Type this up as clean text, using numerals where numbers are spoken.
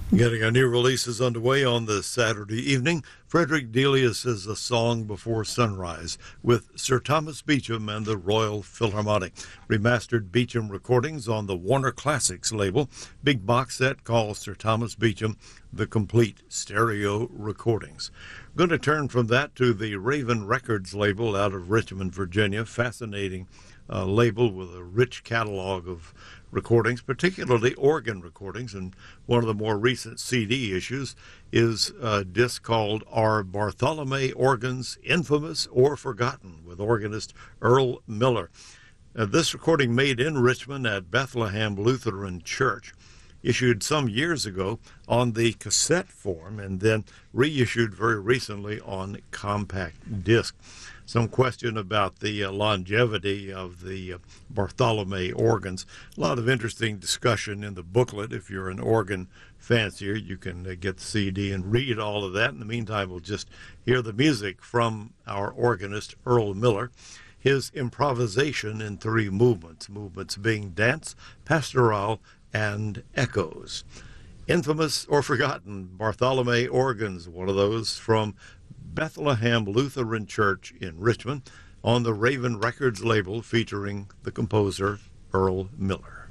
Getting our new releases underway on this Saturday evening. Frederick Delius' A Song Before Sunrise with Sir Thomas Beecham and the Royal Philharmonic. Remastered Beecham recordings on the Warner Classics label. Big box set called Sir Thomas Beecham, the complete stereo recordings. Going to turn from that to the Raven Records label out of Richmond, Virginia. Fascinating label with a rich catalog of recordings, particularly organ recordings, and one of the more recent CD issues is a disc called Are Bartholomew Organs Infamous or Forgotten with organist Earl Miller. This recording made in Richmond at Bethlehem Lutheran Church, issued some years ago on the cassette form and then reissued very recently on compact disc. Some question about the longevity of the Bartholomew organs. A lot of interesting discussion in the booklet. If you're an organ fancier, you can get the CD and read all of that. In the meantime, we'll just hear the music from our organist, Earl Miller. His improvisation in three movements being dance, pastoral, and echoes. Infamous or Forgotten, Bartholomew Organs, one of those from Bethlehem Lutheran Church in Richmond on the Raven Records label featuring the composer Earl Miller.